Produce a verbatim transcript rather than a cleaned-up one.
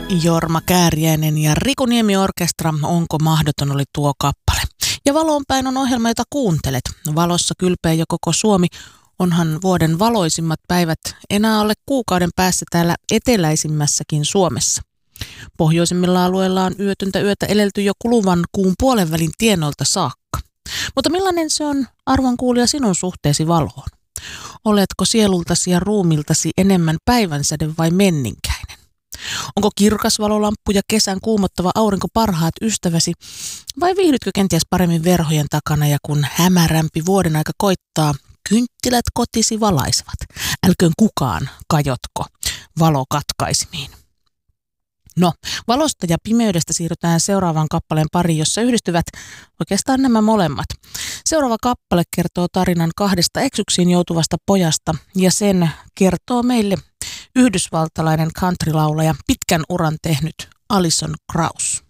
Jorma Kääriäinen ja Riku Niemi Orkestra, Onko mahdoton oli tuo kappale. Ja Valoon päin on ohjelma, jota kuuntelet. Valossa kylpeä jo koko Suomi. Onhan vuoden valoisimmat päivät enää alle kuukauden päässä täällä eteläisimmässäkin Suomessa. Pohjoisimmilla alueilla on yötöntä yötä elelty jo kuluvan kuun puolen välin tienoilta saakka. Mutta millainen se on, arvon kuulija, sinun suhteesi valoon? Oletko sielultasi ja ruumiltasi enemmän päivänsäde vai menninkäinen? Onko kirkas valolamppu ja kesän kuumottava aurinko parhaat ystäväsi? Vai viihdytkö kenties paremmin verhojen takana ja kun hämärämpi vuoden aika koittaa, kynttilät kotisi valaisevat? Älköön kukaan kajotko valokatkaisimiin. No, valosta ja pimeydestä siirrytään seuraavaan kappaleen pariin, jossa yhdistyvät oikeastaan nämä molemmat. Seuraava kappale kertoo tarinan kahdesta eksyksiin joutuvasta pojasta ja sen kertoo meille yhdysvaltalainen countrylaulaja, pitkän uran tehnyt Alison Krauss.